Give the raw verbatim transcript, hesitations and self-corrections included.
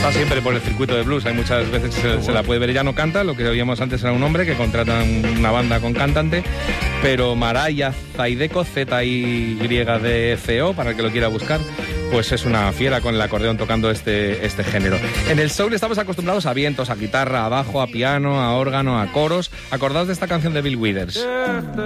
Va siempre por el circuito de blues, hay muchas veces que se, se la puede ver, ella no canta, lo que oíamos antes era un hombre que contrata una banda con cantante, pero Maraya Zaideko, Z I D C O, para el que lo quiera buscar, pues es una fiera con el acordeón tocando este, este género. En el soul estamos acostumbrados a vientos, a guitarra, a bajo, a piano, a órgano, a coros. Acordaos de esta canción de Bill Withers.